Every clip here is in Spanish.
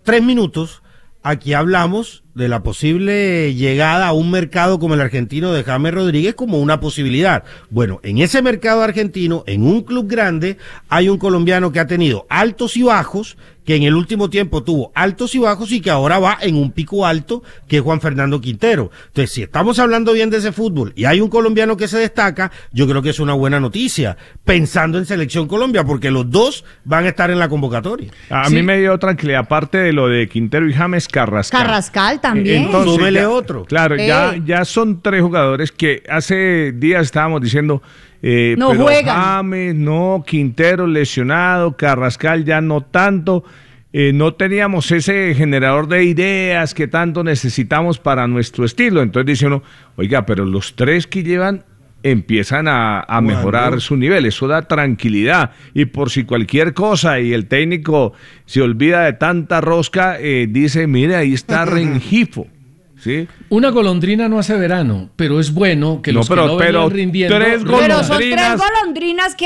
3 minutos, aquí hablamos de la posible llegada a un mercado como el argentino de James Rodríguez como una posibilidad. Bueno, en ese mercado argentino, en un club grande, hay un colombiano que ha tenido altos y bajos, que en el último tiempo tuvo altos y bajos y que ahora va en un pico alto, que es Juan Fernando Quintero. Entonces, si estamos hablando bien de ese fútbol y hay un colombiano que se destaca, yo creo que es una buena noticia, pensando en Selección Colombia, porque los dos van a estar en la convocatoria. A mí me dio tranquilidad, aparte de lo de Quintero y James, Carrascal. Carrascal también. Entonces, súbele otro. Claro, ya son 3 jugadores que hace días estábamos diciendo... no pero juegan. James, no, Quintero lesionado, Carrascal ya no tanto. No teníamos ese generador de ideas que tanto necesitamos para nuestro estilo. Entonces dice uno, oiga, pero los 3 que llevan empiezan a mejorar su nivel. Eso da tranquilidad. Y por si cualquier cosa y el técnico se olvida de tanta rosca, dice, mire, ahí está Rengifo. ¿Sí? Una golondrina no hace verano, pero es bueno que los que no venían rindiendo... Pero son 3 golondrinas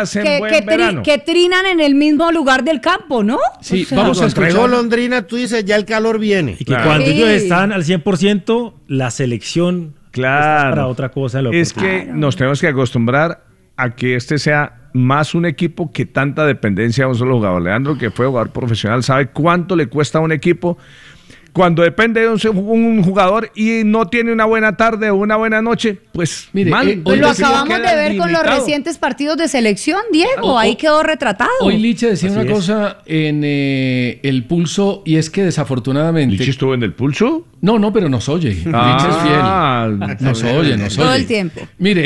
que trinan en el mismo lugar del campo, ¿no? Sí, o sea, vamos a escuchar. 3 golondrinas, tú dices, ya el calor viene. Y que cuando ellos están al 100%, la selección está para otra cosa. Es que nos tenemos que acostumbrar a que este sea más un equipo que tanta dependencia de un solo jugador. Leandro, que fue jugador profesional, sabe cuánto le cuesta a un equipo cuando depende de un jugador y no tiene una buena tarde o una buena noche, pues mire, hoy lo acabamos de ver con los recientes partidos de selección, Diego, ahí quedó retratado. Hoy Liche decía una cosa en el Pulso, y es que desafortunadamente... ¿Liche estuvo en el Pulso? No, pero nos oye. Liche es fiel. Nos oye. Todo el tiempo. Mire,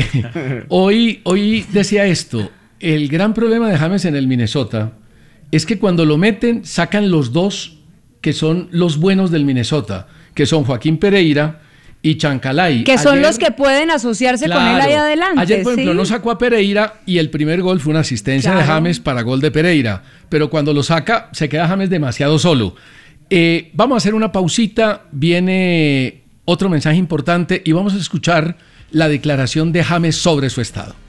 hoy decía esto, el gran problema de James en el Minnesota es que cuando lo meten, sacan los 2 que son los buenos del Minnesota, que son Joaquín Pereira y Chancalay. Que son los que pueden asociarse con él ahí adelante. Ayer, por ejemplo, no sacó a Pereira y el primer gol fue una asistencia de James para gol de Pereira. Pero cuando lo saca, se queda James demasiado solo. Vamos a hacer una pausita, viene otro mensaje importante y vamos a escuchar la declaración de James sobre su estado.